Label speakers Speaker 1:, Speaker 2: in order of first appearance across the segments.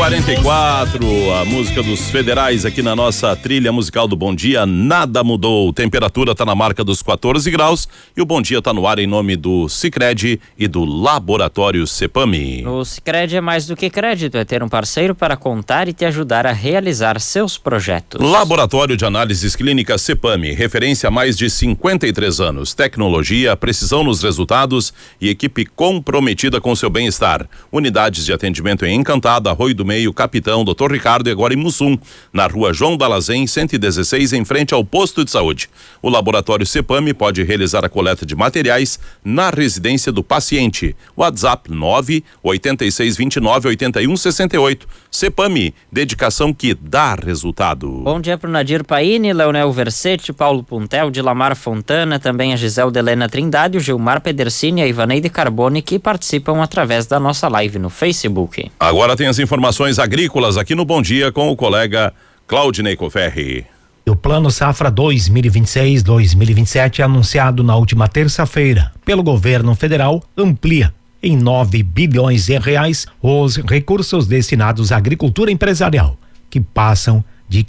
Speaker 1: 8h44, a música dos federais aqui na nossa trilha musical do Bom Dia. Nada mudou, temperatura tá na marca dos 14 graus e o Bom Dia tá no ar em nome do Sicredi e do Laboratório Cepami.
Speaker 2: O Sicredi é mais do que crédito, é ter um parceiro para contar e te ajudar a realizar seus projetos.
Speaker 1: Laboratório de Análises Clínicas Cepami, referência há mais de 53 anos. Tecnologia, precisão nos resultados e equipe comprometida com seu bem-estar. Unidades de atendimento em Encantada, Arroio do Meio, Capitão, Dr. Ricardo e agora em Mussum, na rua João Dalazen, 116, em frente ao posto de saúde. O Laboratório Cepami pode realizar a coleta de materiais na residência do paciente. WhatsApp 986298168. Cepami, dedicação que dá resultado.
Speaker 2: Bom dia para o Nadir Paine, Leonel Versetti, Paulo Puntel, Dilamar Fontana, também a Gisele Delena Trindade, o Gilmar Pedercini e a Ivaneide Carbone, que participam através da nossa live no Facebook.
Speaker 1: Agora tem as informações agrícolas aqui no Bom Dia com o colega Claudinei Coferri.
Speaker 3: O Plano Safra 2026-2027, anunciado na última terça-feira pelo governo federal, amplia em 9 bilhões de reais os recursos destinados à agricultura empresarial, que passam de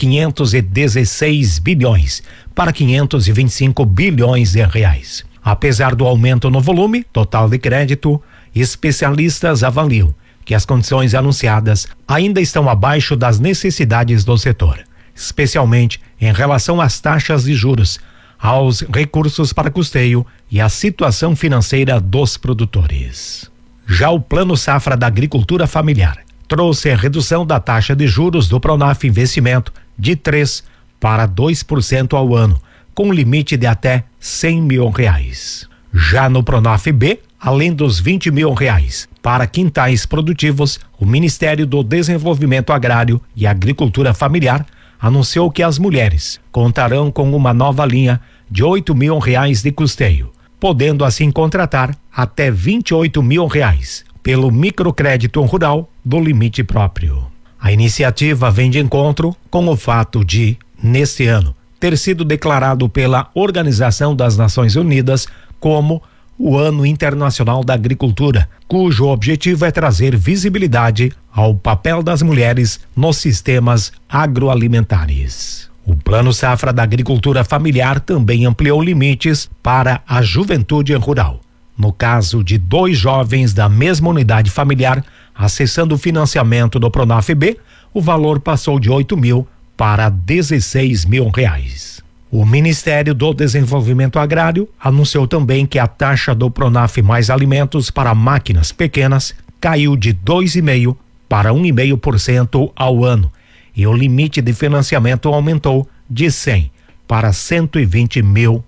Speaker 3: 516 bilhões para 525 bilhões de reais. Apesar do aumento no volume total de crédito, especialistas avaliam que as condições anunciadas ainda estão abaixo das necessidades do setor, especialmente em relação às taxas de juros, aos recursos para custeio e à situação financeira dos produtores. Já o Plano Safra da Agricultura Familiar trouxe a redução da taxa de juros do Pronaf Investimento de 3% para 2% ao ano, com limite de até R$100 mil. Já no Pronaf B, além dos R$20 mil para quintais produtivos, o Ministério do Desenvolvimento Agrário e Agricultura Familiar anunciou que as mulheres contarão com uma nova linha de R$8 mil de custeio, podendo assim contratar até R$28 mil pelo microcrédito rural do limite próprio. A iniciativa vem de encontro com o fato de, neste ano, ter sido declarado pela Organização das Nações Unidas como o Ano Internacional da Agricultura, cujo objetivo é trazer visibilidade ao papel das mulheres nos sistemas agroalimentares. O Plano Safra da Agricultura Familiar também ampliou limites para a juventude rural. No caso de 2 jovens da mesma unidade familiar acessando o financiamento do Pronaf B, o valor passou de R$8 mil para R$16 mil. O Ministério do Desenvolvimento Agrário anunciou também que a taxa do Pronaf Mais Alimentos para máquinas pequenas caiu de 2,5% para 1,5% ao ano e o limite de financiamento aumentou de R$100 para R$120 mil.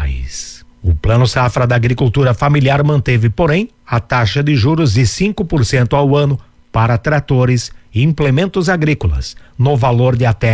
Speaker 3: O Plano Safra da Agricultura Familiar manteve, porém, a taxa de juros de 5% ao ano para tratores e implementos agrícolas, no valor de até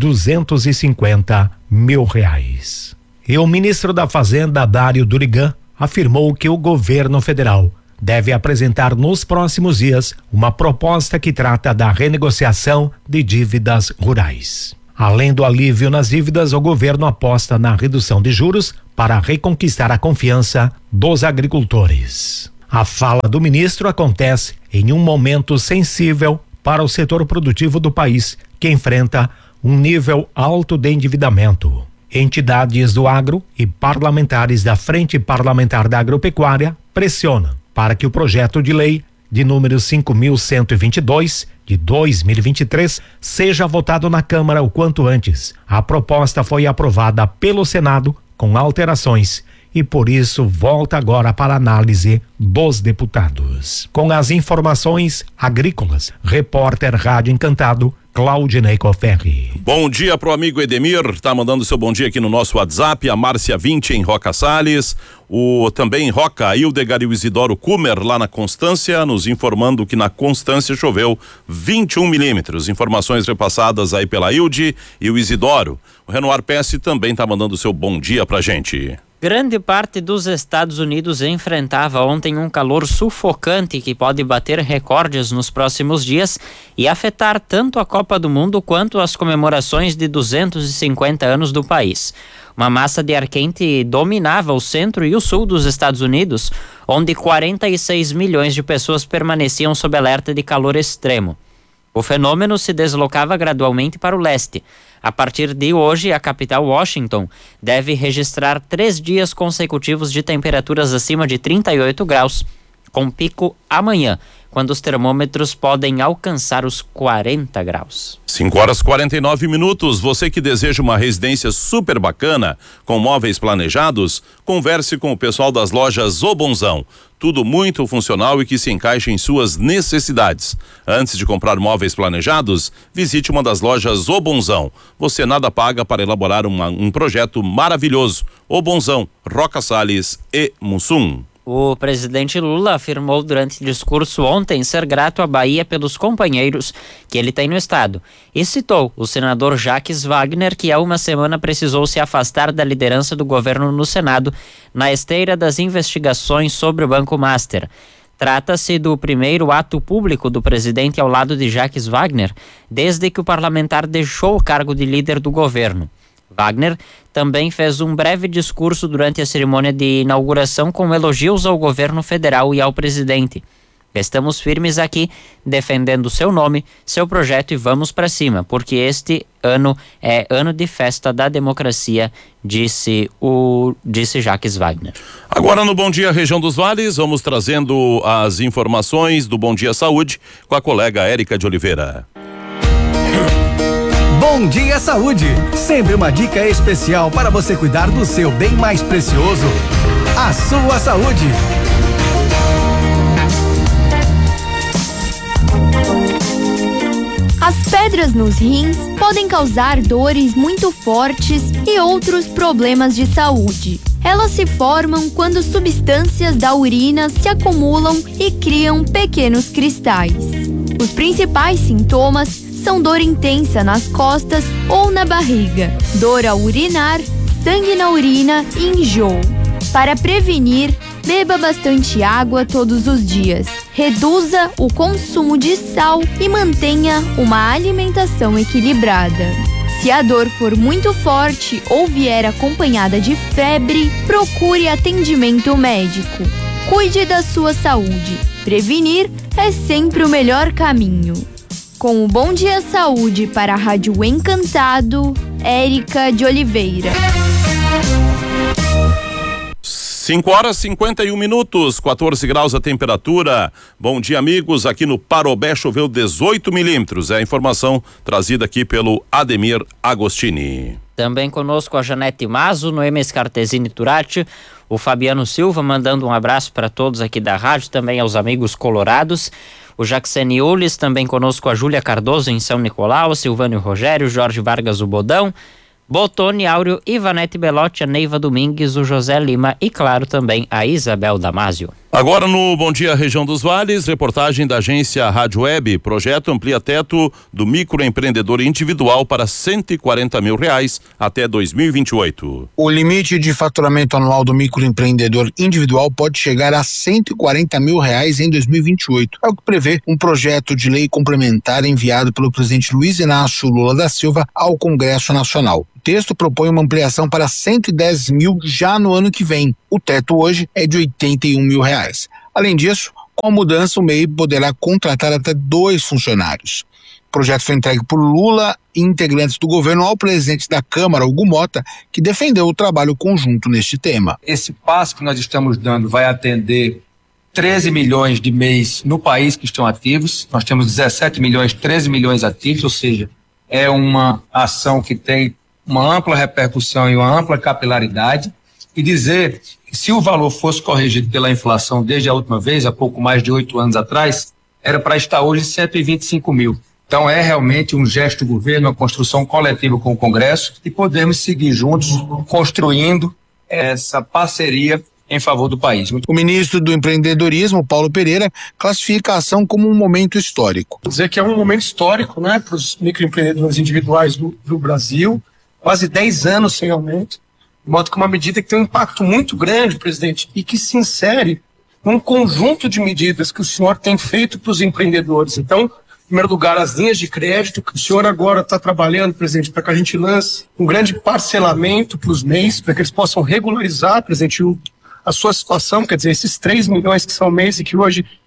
Speaker 3: R$250 mil. E o ministro da Fazenda, Dário Durigan, afirmou que o governo federal deve apresentar nos próximos dias uma proposta que trata da renegociação de dívidas rurais. Além do alívio nas dívidas, o governo aposta na redução de juros para reconquistar a confiança dos agricultores. A fala do ministro acontece em um momento sensível para o setor produtivo do país, que enfrenta um nível alto de endividamento. Entidades do agro e parlamentares da Frente Parlamentar da Agropecuária pressionam para que o projeto de lei de número 5.122 de 2023 seja votado na Câmara o quanto antes. A proposta foi aprovada pelo Senado com alterações e por isso volta agora para análise dos deputados. Com as informações agrícolas, repórter Rádio Encantado, Claudinei Coferri.
Speaker 1: Bom dia pro amigo Edemir, tá mandando seu bom dia aqui no nosso WhatsApp, a Márcia 20 em Roca Salles, o também Roca, Hildegar e o Isidoro Kumer lá na Constância, nos informando que na Constância choveu 21 milímetros, informações repassadas aí pela Hilde e o Isidoro. O Renoir PS também tá mandando seu bom dia pra gente.
Speaker 2: Grande parte dos Estados Unidos enfrentava ontem um calor sufocante que pode bater recordes nos próximos dias e afetar tanto a Copa do Mundo quanto as comemorações de 250 anos do país. Uma massa de ar quente dominava o centro e o sul dos Estados Unidos, onde 46 milhões de pessoas permaneciam sob alerta de calor extremo. O fenômeno se deslocava gradualmente para o leste. A partir de hoje, a capital Washington deve registrar 3 dias consecutivos de temperaturas acima de 38 graus, com pico amanhã, quando os termômetros podem alcançar os 40 graus.
Speaker 1: 5h49. Você que deseja uma residência super bacana, com móveis planejados, converse com o pessoal das lojas O Bonzão. Tudo muito funcional e que se encaixa em suas necessidades. Antes de comprar móveis planejados, visite uma das lojas O Bonzão. Você nada paga para elaborar um projeto maravilhoso. O Bonzão, Roca Salles e Mussum.
Speaker 2: O presidente Lula afirmou durante discurso ontem ser grato à Bahia pelos companheiros que ele tem no estado e citou o senador Jacques Wagner, que há uma semana precisou se afastar da liderança do governo no Senado na esteira das investigações sobre o Banco Master. Trata-se do primeiro ato público do presidente ao lado de Jacques Wagner desde que o parlamentar deixou o cargo de líder do governo. Wagner também fez um breve discurso durante a cerimônia de inauguração com elogios ao governo federal e ao presidente. Estamos firmes aqui, defendendo seu nome, seu projeto e vamos para cima, porque este ano é ano de festa da democracia, disse Jacques Wagner.
Speaker 1: Agora no Bom Dia Região dos Vales, vamos trazendo as informações do Bom Dia Saúde com a colega Érica de Oliveira.
Speaker 4: Bom Dia Saúde, sempre uma dica especial para você cuidar do seu bem mais precioso, a sua saúde.
Speaker 5: As pedras nos rins podem causar dores muito fortes e outros problemas de saúde. Elas se formam quando substâncias da urina se acumulam e criam pequenos cristais. Os principais sintomas são dor intensa nas costas ou na barriga, dor ao urinar, sangue na urina e enjoo. Para prevenir, beba bastante água todos os dias. Reduza o consumo de sal e mantenha uma alimentação equilibrada. Se a dor for muito forte ou vier acompanhada de febre, procure atendimento médico. Cuide da sua saúde. Prevenir é sempre o melhor caminho. Com o Bom Dia Saúde para a Rádio Encantado, Érica de Oliveira.
Speaker 1: 5h51, 14 graus a temperatura. Bom dia, amigos. Aqui no Parobé choveu 18 milímetros. É a informação trazida aqui pelo Ademir Agostini.
Speaker 2: Também conosco a Janete Mazo, Noemi Scartesini Turati, o Fabiano Silva mandando um abraço para todos aqui da rádio, também aos amigos colorados. O Jacksene Ulis, também conosco a Júlia Cardoso em São Nicolau, Silvânio Rogério, Jorge Vargas o Bodão, Botone Áureo, Ivanete Belotti, a Neiva Domingues, o José Lima e, claro, também a Isabel Damásio.
Speaker 1: Agora no Bom Dia Região dos Vales, reportagem da agência Rádio Web. Projeto amplia teto do microempreendedor individual para R$140 mil até 2028.
Speaker 6: O limite de faturamento anual do microempreendedor individual pode chegar a R$140 mil em 2028. É o que prevê um projeto de lei complementar enviado pelo presidente Luiz Inácio Lula da Silva ao Congresso Nacional. O texto propõe uma ampliação para 110 mil já no ano que vem. O teto hoje é de R$81 mil. Além disso, com a mudança, o MEI poderá contratar até 2 funcionários. O projeto foi entregue por Lula e integrantes do governo ao presidente da Câmara, Hugo Mota, que defendeu o trabalho conjunto neste tema.
Speaker 7: Esse passo que nós estamos dando vai atender 13 milhões de MEIs no país que estão ativos. Nós temos 17 milhões, 13 milhões ativos, ou seja, é uma ação que tem uma ampla repercussão e uma ampla capilaridade. E dizer que se o valor fosse corrigido pela inflação desde a última vez, há pouco mais de 8 anos atrás, era para estar hoje 125 mil. Então é realmente um gesto do governo, uma construção coletiva com o Congresso e podemos seguir juntos construindo essa parceria em favor do país.
Speaker 6: O ministro do Empreendedorismo, Paulo Pereira, classifica a ação como um momento histórico.
Speaker 8: Dizer que é um momento histórico, né, para os microempreendedores individuais do Brasil, quase 10 anos sem aumento, de modo que uma medida que tem um impacto muito grande, presidente, e que se insere num conjunto de medidas que o senhor tem feito para os empreendedores. Então, em primeiro lugar, as linhas de crédito, que o senhor agora está trabalhando, presidente, para que a gente lance um grande parcelamento para os MEIs, para que eles possam regularizar, presidente, a sua situação, quer dizer, esses 3 milhões que são MEIs e que hoje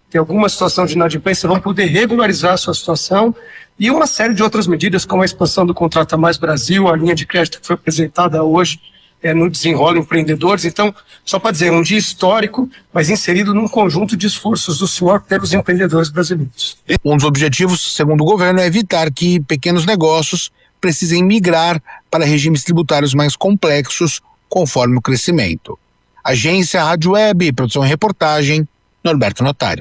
Speaker 8: tem alguma situação de inadimplência, vão poder regularizar a sua situação, e uma série de outras medidas, como a expansão do Contrata Mais Brasil, a linha de crédito que foi apresentada hoje no Desenrola Empreendedores. Então, só para dizer, um dia histórico, mas inserido num conjunto de esforços do senhor pelos empreendedores brasileiros.
Speaker 6: Um dos objetivos, segundo o governo, é evitar que pequenos negócios precisem migrar para regimes tributários mais complexos conforme o crescimento. Agência Rádio Web, produção e reportagem, Norberto Notário.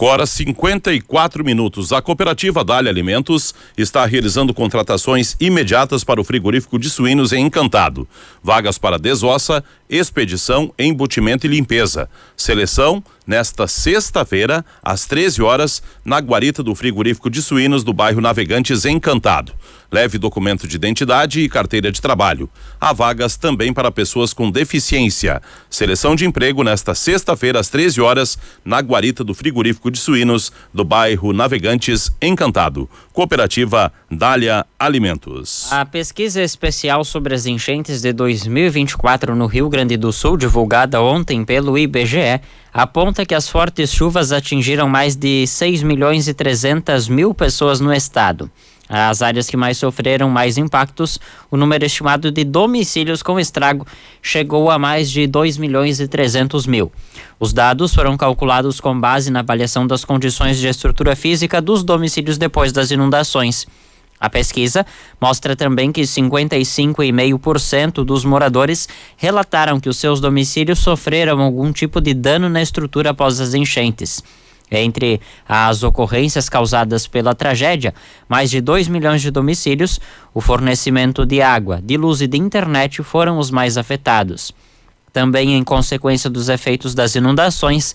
Speaker 1: 5h54. A cooperativa Dália Alimentos está realizando contratações imediatas para o frigorífico de suínos em Encantado. Vagas para desossa, expedição, embutimento e limpeza. Seleção nesta sexta-feira, às 13 horas, na guarita do frigorífico de suínos do bairro Navegantes, Encantado. Leve documento de identidade e carteira de trabalho. Há vagas também para pessoas com deficiência. Seleção de emprego nesta sexta-feira, às 13 horas, na guarita do frigorífico de suínos do bairro Navegantes, Encantado. Cooperativa Dália Alimentos.
Speaker 2: A pesquisa especial sobre as enchentes de 2024 no Rio Grande do Sul, divulgada ontem pelo IBGE, aponta que as fortes chuvas atingiram mais de 6.300.000 pessoas no estado. As áreas que mais sofreram mais impactos, o número estimado de domicílios com estrago chegou a mais de 2.300.000. Os dados foram calculados com base na avaliação das condições de estrutura física dos domicílios depois das inundações. A pesquisa mostra também que 55,5% dos moradores relataram que os seus domicílios sofreram algum tipo de dano na estrutura após as enchentes. Entre as ocorrências causadas pela tragédia, mais de 2 milhões de domicílios, o fornecimento de água, de luz e de internet foram os mais afetados. Também em consequência dos efeitos das inundações,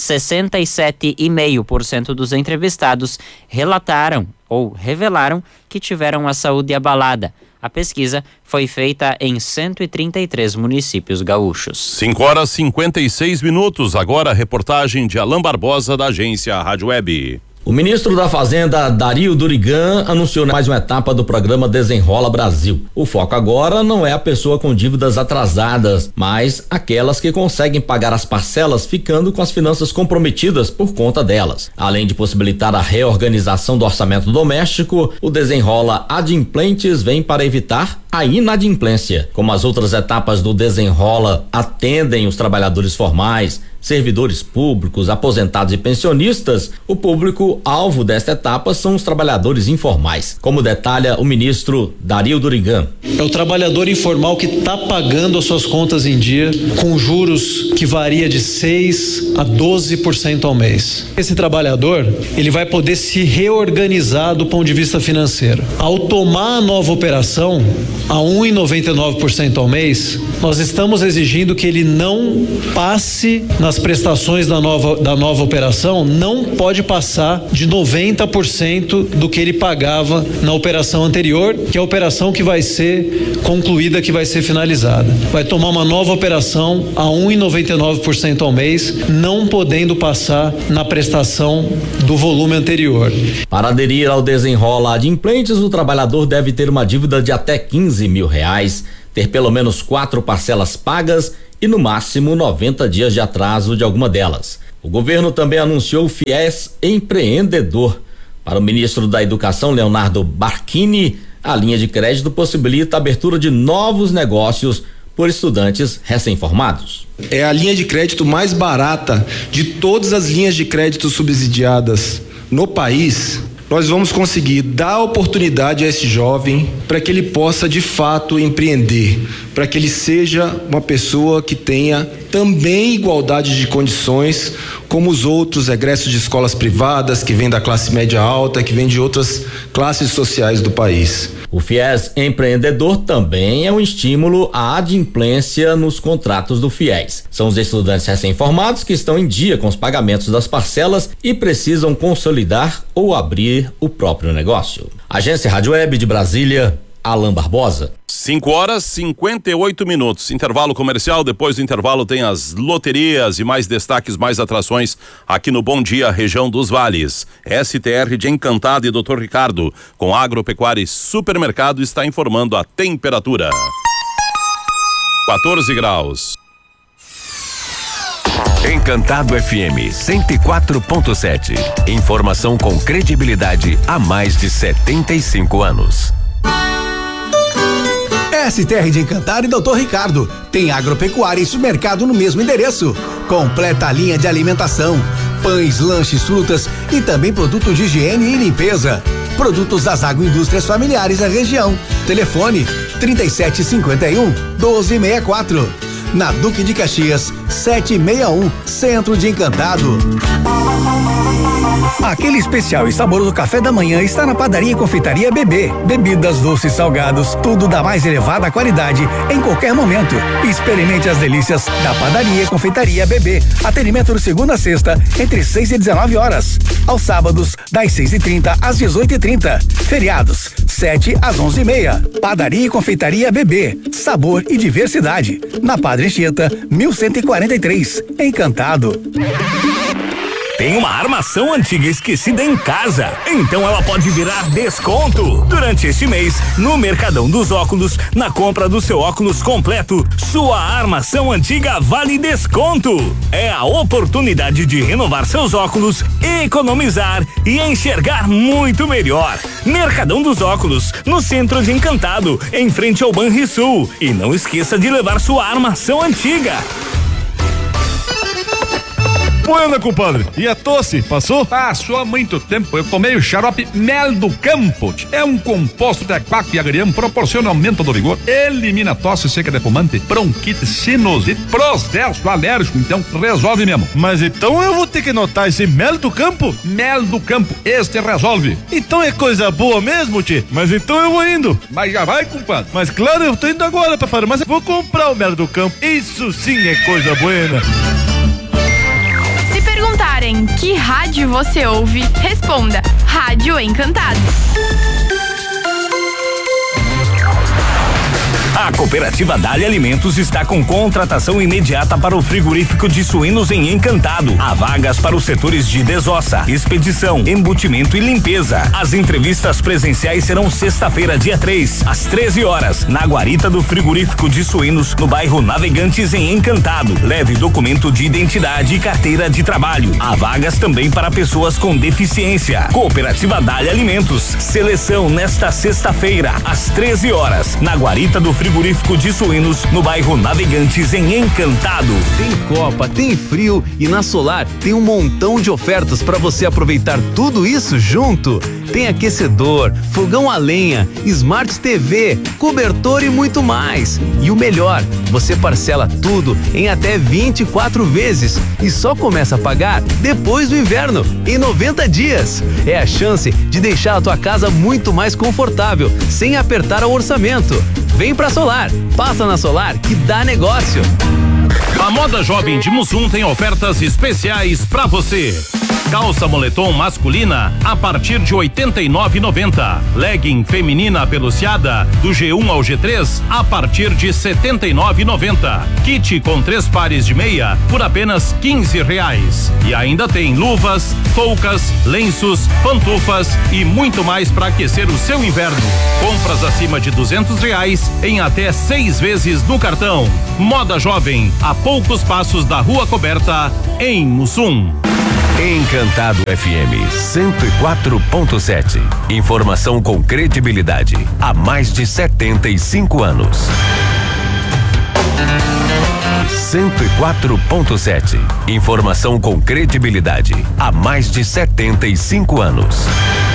Speaker 2: 67,5% dos entrevistados relataram ou revelaram que tiveram a saúde abalada. A pesquisa foi feita em 133 municípios gaúchos.
Speaker 1: 5h56. Agora a reportagem de Alain Barbosa, da agência Rádio Web.
Speaker 9: O ministro da Fazenda, Dario Durigan, anunciou mais uma etapa do programa Desenrola Brasil. O foco agora não é a pessoa com dívidas atrasadas, mas aquelas que conseguem pagar as parcelas ficando com as finanças comprometidas por conta delas. Além de possibilitar a reorganização do orçamento doméstico, o Desenrola Adimplentes vem para evitar a inadimplência. Como as outras etapas do Desenrola atendem os trabalhadores formais, servidores públicos, aposentados e pensionistas, o público-alvo desta etapa são os trabalhadores informais, como detalha o ministro Dario Durigan.
Speaker 10: É o trabalhador informal que está pagando as suas contas em dia, com juros que varia de 6% a 12% ao mês. Esse trabalhador, ele vai poder se reorganizar do ponto de vista financeiro. Ao tomar a nova operação, a 1,99% ao mês, nós estamos exigindo que ele não passe nas prestações da nova operação, não pode passar de 90% do que ele pagava na operação anterior, que é a operação que vai ser concluída, que vai ser finalizada. Vai tomar uma nova operação a 1,99% ao mês, não podendo passar na prestação do volume anterior.
Speaker 9: Para aderir ao Desenrola Adimplentes, o trabalhador deve ter uma dívida de até R$15 mil, ter pelo menos 4 parcelas pagas e no máximo 90 dias de atraso de alguma delas. O governo também anunciou o FIES Empreendedor. Para o ministro da Educação, Leonardo Barquini, a linha de crédito possibilita a abertura de novos negócios por estudantes recém-formados.
Speaker 11: É a linha de crédito mais barata de todas as linhas de crédito subsidiadas no país. Nós vamos conseguir dar oportunidade a esse jovem para que ele possa de fato empreender, para que ele seja uma pessoa que tenha também igualdade de condições como os outros egressos de escolas privadas, que vêm da classe média alta, que vêm de outras classes sociais do país.
Speaker 9: O FIES Empreendedor também é um estímulo à adimplência nos contratos do FIES. São os estudantes recém-formados que estão em dia com os pagamentos das parcelas e precisam consolidar ou abrir o próprio negócio. Agência Rádio Web de Brasília, Alain Barbosa.
Speaker 1: 5h58. Intervalo comercial. Depois do intervalo tem as loterias e mais destaques, mais atrações aqui no Bom Dia, região dos Vales. STR de Encantado e Dr. Ricardo, com Agropecuária e Supermercado, está informando a temperatura. 14 graus.
Speaker 12: Encantado FM 104.7. Informação com credibilidade há mais de 75 anos.
Speaker 4: STR de Encantado e Dr. Ricardo. Tem agropecuária e supermercado no mesmo endereço. Completa a linha de alimentação, pães, lanches, frutas e também produtos de higiene e limpeza. Produtos das agroindústrias familiares da região. Telefone 3751-1264. Na Duque de Caxias, 761, Centro de Encantado. Aquele especial e saboroso café da manhã está na Padaria e Confeitaria Bebê. Bebidas, doces, salgados, tudo da mais elevada qualidade em qualquer momento. Experimente as delícias da Padaria e Confeitaria Bebê. Atendimento de segunda a sexta, entre 6 e 19 horas. Aos sábados, das 6h30 às 18h30. Feriados, 7 às 11h30. Padaria e Confeitaria Bebê. Sabor e diversidade. Na Padre Anchieta, 1143. Encantado.
Speaker 13: Tem uma armação antiga esquecida em casa, então ela pode virar desconto. Durante este mês, no Mercadão dos Óculos, na compra do seu óculos completo, sua armação antiga vale desconto. É a oportunidade de renovar seus óculos, economizar e enxergar muito melhor. Mercadão dos Óculos, no centro de Encantado, em frente ao Banrisul. E não esqueça de levar sua armação antiga.
Speaker 14: Buena, compadre. E a tosse, passou? Passou há muito tempo. Eu tomei o xarope Mel do Campo. É um composto de aquaco e agrião, proporciona aumento do vigor, elimina tosse seca de fumante, bronquite, sinusite, processo alérgico, então resolve mesmo. Mas então eu vou ter que notar esse Mel do Campo? Mel do Campo, este resolve. Então é coisa boa mesmo, tchê? Mas então eu vou indo. Mas já vai, compadre. Mas claro, eu tô indo agora pra farmácia, vou comprar o Mel do Campo. Isso sim é coisa buena.
Speaker 15: Se perguntarem que rádio você ouve, responda: Rádio Encantado.
Speaker 13: A Cooperativa Dália Alimentos está com contratação imediata para o frigorífico de suínos em Encantado. Há vagas para os setores de desossa, expedição, embutimento e limpeza. As entrevistas presenciais serão sexta-feira, dia 3, às 13 horas, na guarita do frigorífico de suínos, no bairro Navegantes, em Encantado. Leve documento de identidade e carteira de trabalho. Há vagas também para pessoas com deficiência. Cooperativa Dália Alimentos. Seleção nesta sexta-feira, às 13 horas, na guarita do frigorífico de suínos, no bairro Navegantes, em Encantado.
Speaker 16: Tem Copa, tem frio e na Solar tem um montão de ofertas para você aproveitar tudo isso junto. Tem aquecedor, fogão a lenha, Smart TV, cobertor e muito mais. E o melhor, você parcela tudo em até 24 vezes e só começa a pagar depois do inverno, em 90 dias. É a chance de deixar a tua casa muito mais confortável, sem apertar o orçamento. Vem pra Solar, passa na Solar que dá negócio.
Speaker 1: A Moda Jovem de Mussum tem ofertas especiais pra você. Calça moletom masculina a partir de R$ 89,90. Legging feminina peluciada do G1 ao G3 a partir de R$ 79,90. Kit com 3 pares de meia por apenas R$ 15. E ainda tem luvas, toucas, lenços, pantufas e muito mais para aquecer o seu inverno. Compras acima de R$ 200 em até 6 vezes no cartão. Moda Jovem, a poucos passos da Rua Coberta, em Mussum.
Speaker 12: Encantado FM 104.7. Informação com credibilidade há mais de 75 anos. 104.7. Informação com credibilidade há mais de 75 anos.